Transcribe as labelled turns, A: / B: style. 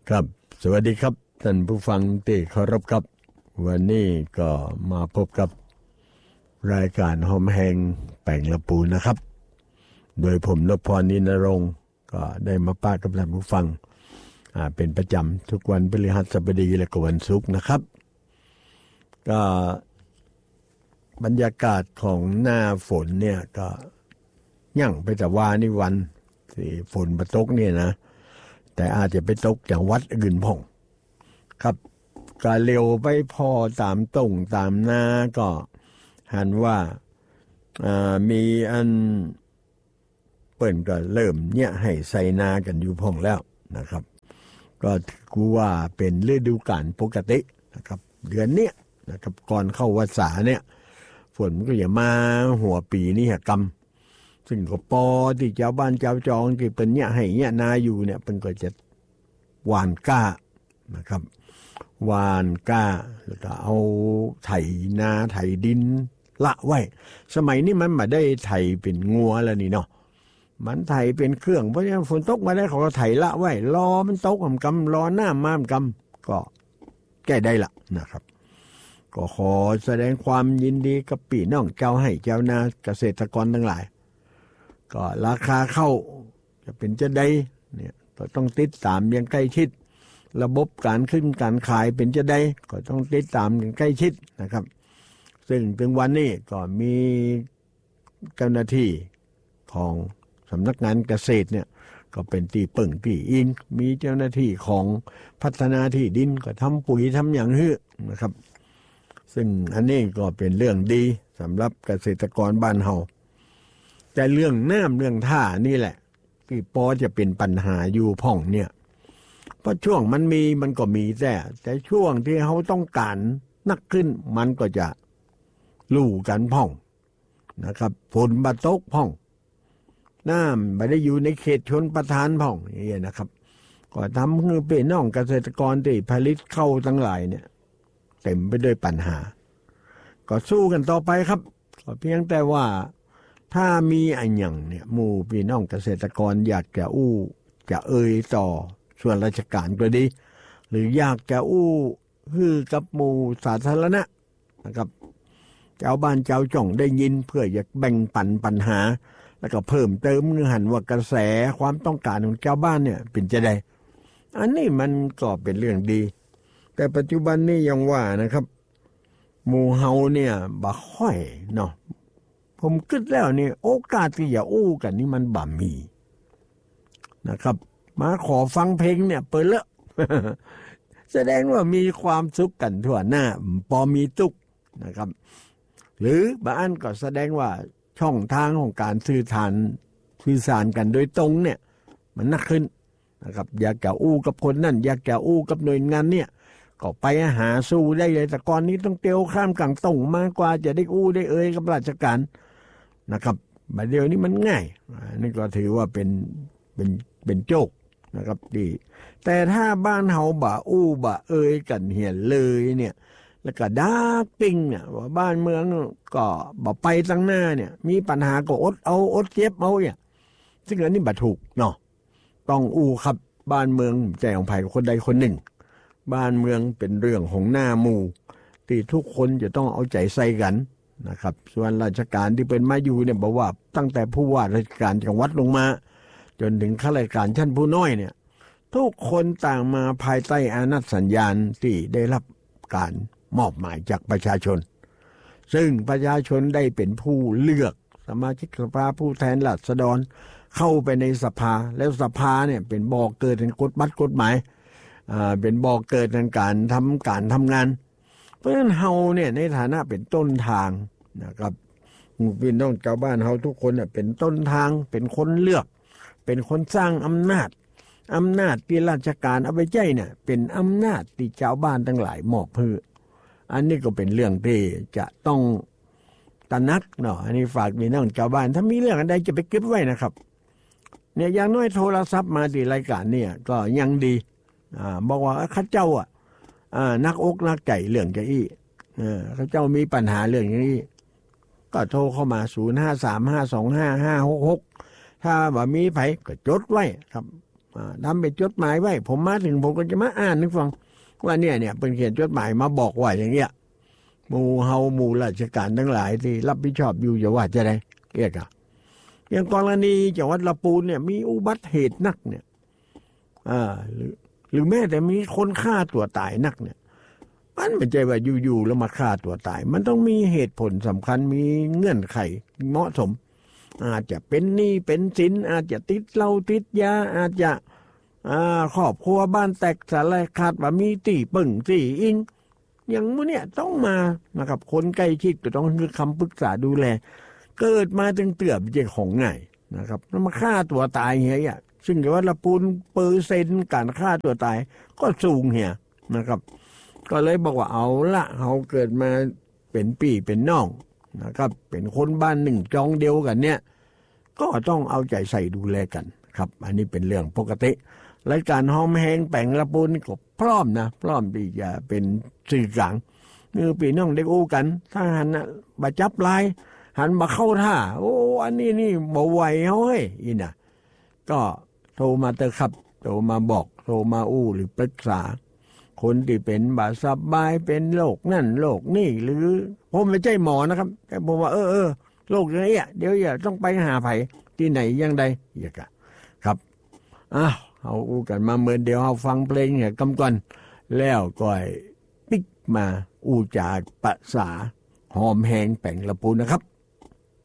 A: ครับสวัสดีครับท่านผู้ฟังที่เคารพครับวันนี้ก็มาพบกับรายการหอมแหงแป่งละปูนะครับโดยผมนพพร นินรงค์ก็ได้มาปะกับท่านผู้ฟังเป็นประจำทุกวันพฤหัสบดีและก็วันศุกร์นะครับก็บรรยากาศของหน้าฝนเนี่ยก็ยั่งไปแต่ว่านี่วันที่ฝนมาตกเนี่ยนะแต่อาจจะไปตกจากวัดอื่นพ่องครับก็เร็วไปพอตามตรงตามหน้าก็หันว่ามีอันเปิ่นก็เริ่มเนี่ยให้ใส่นากันอยู่พ่องแล้วนะครับก็ถือว่าเป็นฤดูกาลปกตินะครับเดือนเนี้ยนะครับก่อนเข้าวัฏษาเนี่ยฝนก็อย่ามาหัวปีนี้กรรมซึ่งก็ปอที่เจ้าบ้านเจ้าจองที่เป็นเนี่ยให้เนี่ยนาอยู่เนี่ยเป็นก็จะหว่านก้านะครับหว่านก้าแล้วก็เอาไถนาไถดินละไว้สมัยนี้มันมาได้ไถเป็นงัวแล้วนี่เนาะมันไถเป็นเครื่องเพราะฉะนั้นฝนตกมาได้เขาก็ไถละไว้รอมันตกกำรอหน้ามากำก็แก้ได้ละนะครับก็ขอแสดงความยินดีกับพี่น้องเจ้าให้เจ้านาเกษตรกรทั้งหลายก็ราคาเข้าจะเป็นจะได้เนี่ยก็ต้องติดตามอย่างใกล้ชิดระบบการขึ้นการขายเป็นจะได้ก็ต้องติดตามอย่างใกล้ชิดนะครับซึ่งถึงวันนี้ก็มีเจ้าหน้าที่ของสำนักงานเกษตรเนี่ยก็เป็นตีเปิ่งตีอิงมีเจ้าหน้าที่ของพัฒนาที่ดินก็ทำปุ๋ยทำอย่างฮื้อนะครับซึ่งอันนี้ก็เป็นเรื่องดีสำหรับเกษตรกรบ้านเฮาแต่เรื่องน้ำเรื่องท่านี่แหละที่ปอจะเป็นปัญหาอยู่พ่องเนี่ยเพราะช่วงมันก็มีแต่ช่วงที่เขาต้องการนักขึ้นมันก็จะลู่กันพ่องนะครับฝนมาตกพ่องน้ำไม่ได้อยู่ในเขตชนประทานพ่องอย่างนี้นะครับก็ทำให้เป็นน้องเกษตรกรที่ผลิตเข้าทั้งหลายเนี่ยเต็มไปด้วยปัญหาก็สู้กันต่อไปครับก็เพียงแต่ว่าถ้ามีอันอย่างเนี่ยหมู่พี่น้องเกษตรกรอยากจะจะต่อส่วนราชการก็ดีหรืออยากจะฮือกับหมู่สาธารณะนะครับเจ้าบ้านเจ้าจ่องได้ยินเพื่ออยากแบ่งปันปัญหาแล้วก็เพิ่มเติมเนื้อหันว่ากระแสความต้องการของเจ้าบ้านเนี่ยเป็นจะได้อันนี้มันก็เป็นเรื่องดีแต่ปัจจุบันนี้ยังว่านะครับหมู่เฮาเนี่ยบ่ค่อยเนาะผมคิดแล้วนี่โอกาสที่จะกันนี่มันบ่มีนะครับมาขอฟังเพลงเนี่ยเปิดละ แสดงว่ามีความสุขกันทั่วหน้าพอมีตุกนะครับหรือบางอันก็แสดงว่าช่องทางของการสื่อสารกันโดยตรงเนี่ยมันนักขึ้นนะครับอยากจะกับคนนั่นอยากจะกับหน่วยงานเนี่ยก็ไปหาสู้ได้เลยแต่ก่อนนี้ต้องเตียวข้ามกลางตรงมากกว่าจะได้ได้กับราชการนะครับบัดเดียวนี้มันง่ายนี่ก็ถือว่าเป็นโจกนะครับดีแต่ถ้าบ้านเฮาบ่กันเหียนเลยเนี่ยแล้วก็ดาปิ้งเนี่ยว่าบ้านเมืองก็บ่ไปตั้งหน้าเนี่ยมีปัญหาก็อดเจ็บเอาเนี่ยซึ่งอันนี้บ่ถูกเนาะต้องครับบ้านเมืองใจของไผคนใดคนหนึ่งบ้านเมืองเป็นเรื่องของหน้าหมู่ที่ทุกคนจะต้องเอาใจใส่กันนะครับส่วนราชการที่เป็นมาอยู่เนี่ยบอกว่าตั้งแต่ผู้ว่าราชการจังหวัดลงมาจนถึงข้าราชการชั้นผู้น้อยเนี่ยทุกคนต่างมาภายใต้อำนาจสัญญาณที่ได้รับการมอบหมายจากประชาชนซึ่งประชาชนได้เป็นผู้เลือกสมาชิกสภาผู้แทนราษฎรเข้าไปในสภาแล้วสภาเนี่ยเป็นบ่อเกิดแห่งกฎหมายเป็นบ่อเกิดแห่งการทำงานเพราะฉะนั้นเฮาเนี่ยในฐานะเป็นต้นทางนะครับพี่น้องชาวบ้านเฮาทุกคนเนี่ยเป็นต้นทางเป็นคนเลือกเป็นคนสร้างอำนาจที่ราชการเอาไปใช้เนี่ยเป็นอำนาจที่ชาวบ้านทั้งหลายมอบให้อันนี้ก็เป็นเรื่องที่จะต้องตระหนักเนาะอันนี้ฝากพี่น้องชาวบ้านถ้ามีเรื่องอะไรจะไปเก็บไว้นะครับเนี่ยอย่างน้อยโทรศัพท์มาที่รายการเนี่ยก็ยังดีบอกว่าข้าเจ้านักอกนักใจเรื่องจะข้าเจ้ามีปัญหาเรื่องอย่างนี้ก็โทรเข้ามา0535255566ถ้าว่ามีไผก็จดไว้ครับทำเป็นจดหมายไว้ผมมาถึงผมก็จะมาอ่านให้ฟังว่าเนี่ยเป็นเขียนจดหมายมาบอกว่าอย่างเงี้ยหมู่ราชการทั้งหลายที่รับผิดชอบอยู่อย่าว่าจะได้เรียกอะอย่างกรณีจังหวัดลำพูนเนี่ยมีอุบัติเหตุนักเนี่ยหรือแม้แต่มีคนฆ่าตัวตายนักเนี่ยมันไม่ใช่ว่าอยู่ๆแล้วมาฆ่าตัวตายมันต้องมีเหตุผลสำคัญมีเงื่อนไขเหมาะสมอาจจะเป็นหนี้เป็นสินอาจจะติดเหล้าติดยาอาจจะครอบครัวบ้านแตกสลายขาดว่ามีตีปึ่งตีอิงอย่างมื้อเนี่ยต้องมานะครับคนใกล้ชิดก็ต้องคือคำปรึกษาดูแลเกิดมาจึงเตือบเจ้าของง่ายนะครับแล้วมาฆ่าตัวตายเฮียซึ่งว่าละปูนเปอร์เซ็นต์การฆ่าตัวตายก็สูงเฮียนะครับก็เลยบอกว่าเอาละเขาเกิดมาเป็นพี่เป็นน้องนะครับเป็นคนบ้านหนึ่งจองเดียวกันเนี่ยก็ต้องเอาใจใส่ดูแลกันครับอันนี้เป็นเรื่องปกติรายการหอมแหงแป่งละปูนก็พร้อมที่จะเป็นสื่อกลางคือพี่น้องได้อู้กันถ้าหันบาจับลายหันมาเข้าท่าโอ้อันนี้บ่ไหวเฮ้ยอีน่ะก็โทรมาเตอครับโทรมาบอกโทรมาอู้หรือปรึกษาคนที่เป็นบาดสบายเป็นโรคนั่นโรคนี่หรือผมไม่ใช่หมอนะครับแต่ผมว่าโรคอย่างนี้เดี๋ยวอย่าต้องไปหาไผที่ไหนยังใดอย่ากะครับเอาอู้กันมาเมื่อเดียวเอาฟังเพลงเนี่ยกำก่อนแล้วก็ปิกมาอู้จากภาษาหอมแหงแป่งละปูนะครับ